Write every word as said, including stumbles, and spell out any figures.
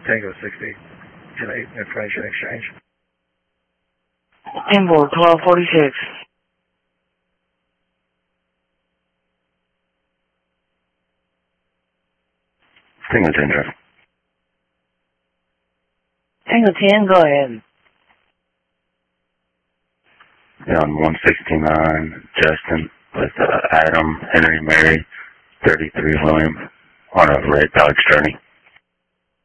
Tango sixty. Can I information exchange? Inboard twelve forty-six. Tango ten, Jeff. Tango ten, go ahead. Yeah, on one sixty-nine, Justin, with uh, Adam, Henry, Mary, thirty-three, William, on a red Dodge Journey.